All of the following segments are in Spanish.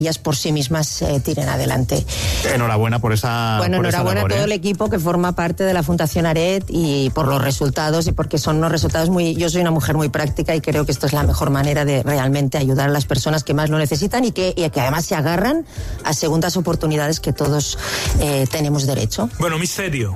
ellas por sí mismas tiren adelante. Enhorabuena por esa Bueno, por enhorabuena esa labor, a todo el equipo que forma parte de la Fundación Aret y por los resultados y porque son unos resultados yo soy una mujer muy práctica y creo que esto es la mejor manera de realmente ayudar a las personas que más lo necesitan y que además se agarran a segundas oportunidades que todos tenemos derecho. Bueno, misterio.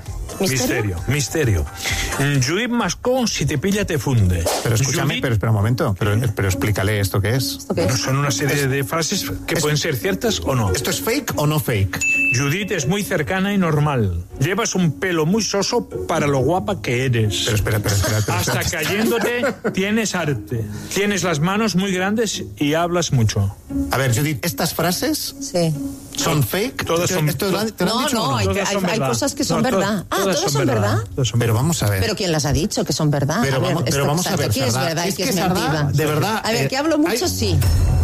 Judit Mascó, si te pilla, te funde. Pero escúchame, pero espera un momento. Pero explícale esto que es. ¿Esto qué es? Son una serie de frases que pueden ser ciertas o no. ¿Esto es fake o no fake? Judit es muy cercana y normal. Llevas un pelo muy soso para lo guapa que eres. Pero espera. Hasta cayéndote tienes arte. Tienes las manos muy grandes y hablas mucho. A ver, Judit, ¿estas frases son fake? Todas son... ¿Esto te lo han dicho o no? Hay cosas que son verdad. Todas son verdad. Pero vamos a ver. Pero ¿quién las ha dicho que son verdad? Pero vamos a ver, ¿qué es Sardá. verdad y qué es Sardá, mentira? de verdad. A ver, que hablo mucho, sí.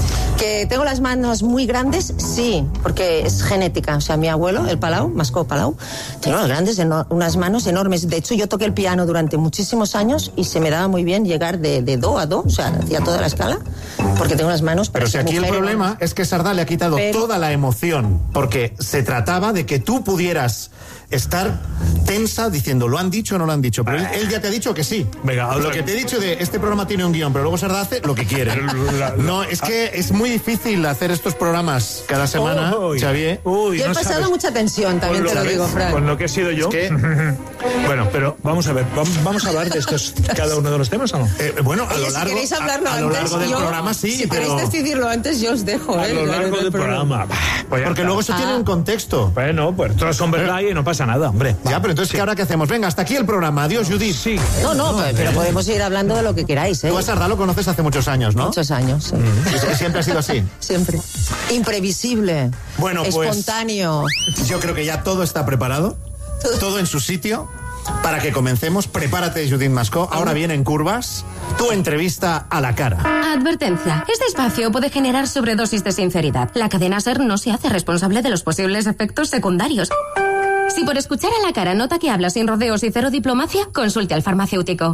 Que tengo las manos muy grandes, sí, porque es genética. O sea, mi abuelo, el Palau, Mascó Palau, tiene unas manos enormes. De hecho, yo toqué el piano durante muchísimos años y se me daba muy bien llegar de do a do, o sea, hacía toda la escala, porque tengo unas manos para Pero si ser aquí el mujer, problema es que Sardá le ha quitado toda la emoción, porque se trataba de que tú pudieras estar tensa diciendo, ¿lo han dicho o no lo han dicho? Pero él ya te ha dicho que sí. Venga, lo que te he dicho de este programa tiene un guión, pero luego Sardá hace lo que quiere. No, es que es muy difícil hacer estos programas cada semana, Xavier. Yo he pasado mucha tensión, también te lo digo, Fran. Con lo que he sido yo. Bueno, pero vamos a ver, ¿vamos a hablar de estos cada uno de los temas o no? Bueno, Oye, si queréis hablarlo a lo largo del programa sí, si pero... queréis decidirlo antes, yo os dejo. A lo largo del programa. Porque luego eso tiene un contexto. Bueno, pues todas son verdad y no pasa nada, hombre. Ya, pero entonces, ¿qué ahora qué hacemos? Venga, hasta aquí el programa. Adiós, Judit. Sí. No, pero podemos ir hablando de lo que queráis, ¿eh? Tú a Sardá lo conoces hace muchos años, ¿no? Muchos años, sí. ¿Y siempre ha sido así? Siempre. Imprevisible. Bueno, pues... espontáneo. Yo creo que ya todo está preparado. Todo en su sitio. Para que comencemos, prepárate, Judit Mascó. Ahora viene en curvas tu entrevista a la cara. Advertencia. Este espacio puede generar sobredosis de sinceridad. La cadena SER no se hace responsable de los posibles efectos secundarios. Si por escuchar a la cara nota que habla sin rodeos y cero diplomacia, consulte al farmacéutico.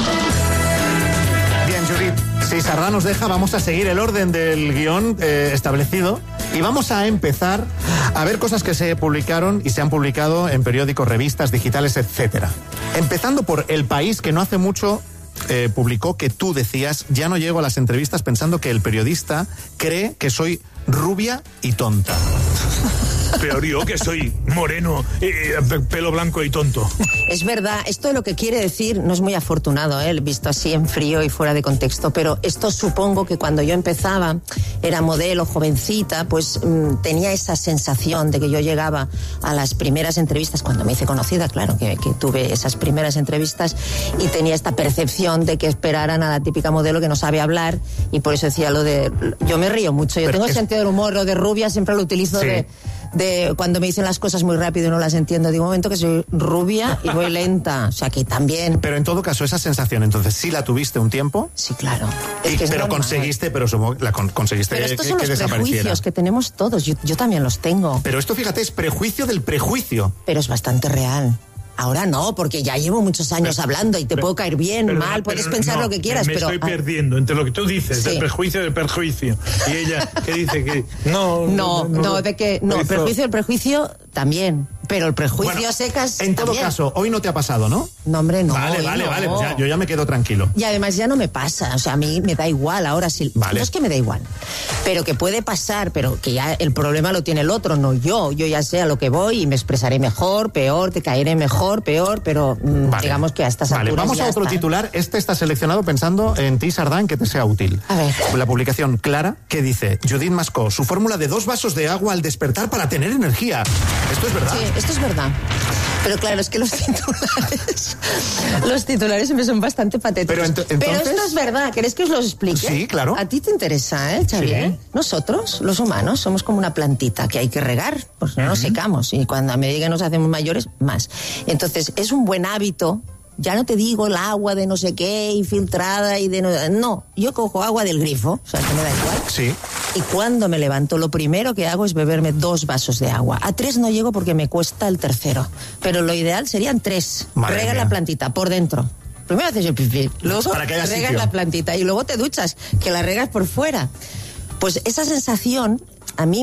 Bien, Judit, si Sardá nos deja, vamos a seguir el orden del guión establecido y vamos a empezar a ver cosas que se publicaron y se han publicado en periódicos, revistas, digitales, etcétera. Empezando por El País, que no hace mucho publicó que tú decías, ya no llego a las entrevistas pensando que el periodista cree que soy rubia y tonta. Peor yo, que soy moreno, pelo blanco y tonto. Es verdad, esto lo que quiere decir no es muy afortunado, visto así en frío y fuera de contexto, pero esto supongo que cuando yo empezaba, era modelo, jovencita, pues tenía esa sensación de que yo llegaba a las primeras entrevistas, cuando me hice conocida, claro, que tuve esas primeras entrevistas, y tenía esta percepción de que esperaran a la típica modelo que no sabe hablar, y por eso decía lo de... Yo me río mucho, yo tengo sentido del humor, lo de rubia siempre lo utilizo sí. de cuando me dicen las cosas muy rápido y no las entiendo, digo un momento que soy rubia y voy lenta, o sea que también. Pero en todo caso, esa sensación, entonces, ¿sí la tuviste un tiempo? Sí, claro. Pero conseguiste, conseguiste pero estos son que los prejuicios que tenemos todos, yo también los tengo. Pero esto, fíjate, es prejuicio del prejuicio. Pero es bastante real. Ahora no, porque ya llevo muchos años hablando y te puedo caer bien, mal, puedes pensar lo que quieras, me pero... estoy perdiendo entre lo que tú dices, del prejuicio del perjuicio. Y ella, que dice que... Prejuicio del prejuicio también, pero el prejuicio secas en todo también. Caso, hoy no te ha pasado, ¿no? No, hombre, no. Vale, pues ya, yo ya me quedo tranquilo. Y además ya no me pasa, o sea, a mí me da igual ahora sí. Vale. No es que me da igual, pero que puede pasar, pero que ya el problema lo tiene el otro, no yo. Yo ya sé a lo que voy y me expresaré mejor, peor, te caeré mejor, peor, pero digamos que a estas alturas vamos a otro titular. Este está seleccionado pensando en ti, Sardá, en que te sea útil. A ver. La publicación Clara, que dice, Judit Mascó, su fórmula de 2 vasos de agua al despertar para tener energía. ¿Esto es verdad? Sí, esto es verdad. Pero claro, es que los titulares siempre son bastante patéticos. Pero esto es verdad, ¿querés que os lo explique? Sí, claro. A ti te interesa, Xavier. Sí. Nosotros, los humanos, somos como una plantita que hay que regar, pues no nos secamos. Y cuando a medida que nos hacemos mayores, más. Entonces, es un buen hábito. Ya no te digo el agua de no sé qué, infiltrada y de... No, yo cojo agua del grifo, o sea, que me da igual. Sí. Y cuando me levanto, lo primero que hago es beberme 2 vasos de agua. A 3 no llego porque me cuesta el tercero. Pero lo ideal serían 3. Rega la plantita por dentro. Primero haces el pipí, luego regas la plantita y luego te duchas, que la regas por fuera. Pues esa sensación a mí